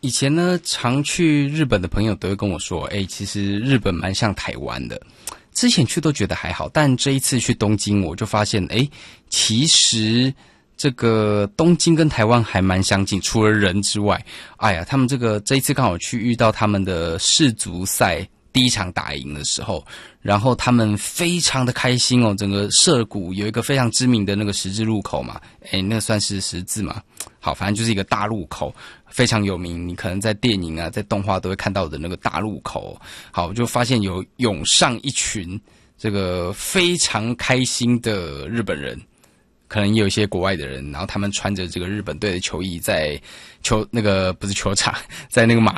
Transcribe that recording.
以前呢，常去日本的朋友都会跟我说，其实日本蛮像台湾的。之前去都觉得还好，但这一次去东京，我就发现，其实这个东京跟台湾还蛮相近，除了人之外，他们这一次刚好去遇到他们的世足赛第一场打赢的时候，然后他们非常的开心哦，整个涩谷有一个非常知名的那个十字路口嘛，那算是十字嘛？好，反正就是一个大路口，非常有名，你可能在电影啊，在动画都会看到的那个大路口。好，我就发现有涌上一群这个非常开心的日本人，可能也有一些国外的人，然后他们穿着这个日本队的球衣在不是球场，在那个马